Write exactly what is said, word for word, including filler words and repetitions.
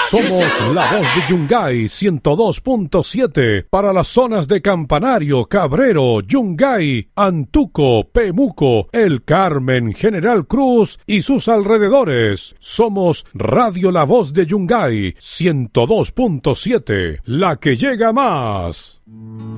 Somos la voz de Yungay ciento dos punto siete para las zonas de Campanario, Cabrero, Yungay, Antuco, Pemuco, El Carmen, General Cruz y sus alrededores. Somos Radio La Voz de Yungay ciento dos punto siete, la que llega más.